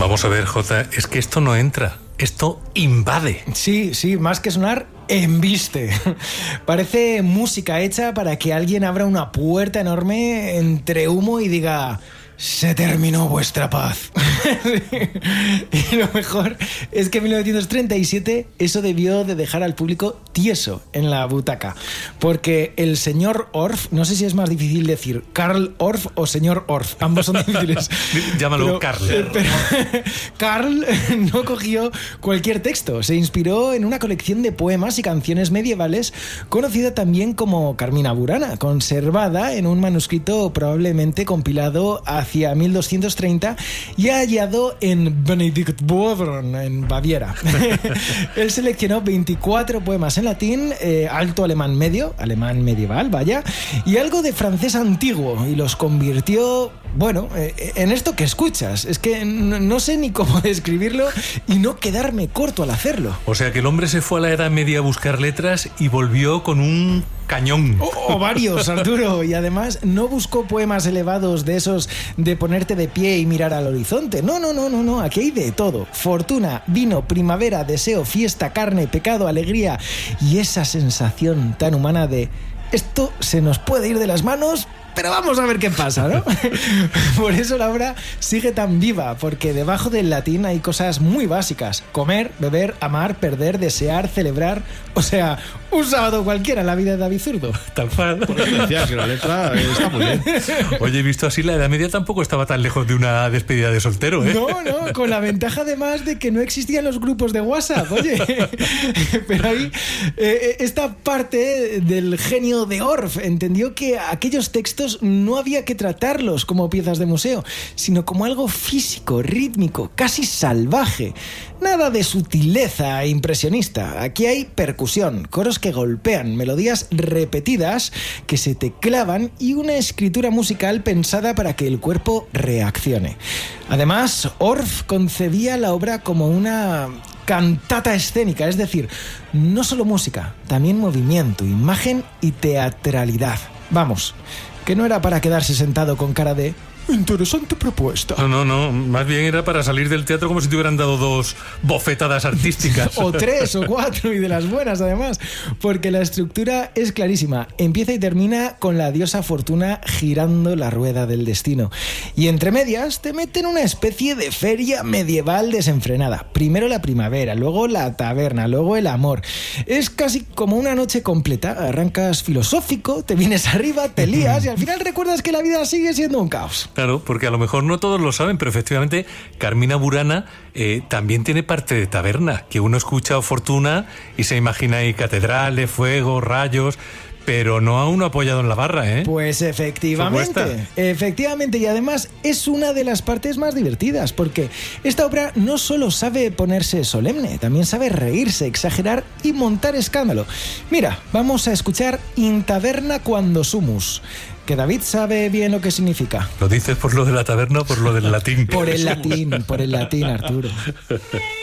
Vamos a ver, Jota, es que esto no entra, esto invade. Sí, más que sonar, embiste. Parece música hecha para que alguien abra una puerta enorme entre humo y diga: se terminó vuestra paz. Y lo mejor es que en 1937 eso debió de dejar al público tieso en la butaca, porque el señor Orff, no sé si es más difícil decir Karl Orff o señor Orff, ambos son difíciles. Llámalo Karl. Pero Karl no cogió cualquier texto, se inspiró en una colección de poemas y canciones medievales conocida también como Carmina Burana, conservada en un manuscrito probablemente compilado hacia 1230 y hallado en Benediktboden, en Baviera. Él seleccionó 24 poemas en latín, alto alemán medio, alemán medieval, vaya, y algo de francés antiguo, y los convirtió, bueno, en esto que escuchas. Es que no sé ni cómo describirlo y no quedarme corto al hacerlo. O sea que el hombre se fue a la Edad Media a buscar letras y volvió con un cañón. O varios, Arturo. Y además no buscó poemas elevados de esos de ponerte de pie y mirar al horizonte. No. Aquí hay de todo. Fortuna, vino, primavera, deseo, fiesta, carne, pecado, alegría y esa sensación tan humana de esto se nos puede ir de las manos, pero vamos a ver qué pasa, ¿no? Por eso la obra sigue tan viva, porque debajo del latín hay cosas muy básicas: comer, beber, amar, perder, desear, celebrar. O sea, un sábado cualquiera en la vida de David Zurdo. Tal cual. ¿Por qué decías que la letra está muy bien? Oye, visto así, la Edad Media tampoco estaba tan lejos de una despedida de soltero, ¿eh? No, con la ventaja además de que no existían los grupos de WhatsApp, oye. Pero ahí, esta parte del genio de Orff entendió que aquellos textos no había que tratarlos como piezas de museo, sino como algo físico, rítmico, casi salvaje. Nada de sutileza impresionista. Aquí hay percusión, coros que golpean, melodías repetidas que se te clavan y una escritura musical pensada para que el cuerpo reaccione. Además, Orff concebía la obra como una cantata escénica, es decir, no solo música, también movimiento, imagen y teatralidad. Vamos, que no era para quedarse sentado con cara de interesante propuesta. No, más bien era para salir del teatro como si te hubieran dado 2 bofetadas artísticas. O 3 o 4, y de las buenas además, porque la estructura es clarísima. Empieza y termina con la diosa Fortuna girando la rueda del destino. Y entre medias te meten una especie de feria medieval desenfrenada. Primero la primavera, luego la taberna, luego el amor. Es casi como una noche completa. Arrancas filosófico, te vienes arriba, te lías y al final recuerdas que la vida sigue siendo un caos. Claro, porque a lo mejor no todos lo saben, pero efectivamente Carmina Burana también tiene parte de taberna, que uno escucha Fortuna y se imagina ahí catedrales, fuego, rayos, pero no a uno apoyado en la barra, ¿eh? Pues efectivamente, y además es una de las partes más divertidas, porque esta obra no solo sabe ponerse solemne, también sabe reírse, exagerar y montar escándalo. Mira, vamos a escuchar In taverna quando sumus, que David sabe bien lo que significa. ¿Lo dices por lo de la taberna o por lo del latín? Por el latín, Arturo.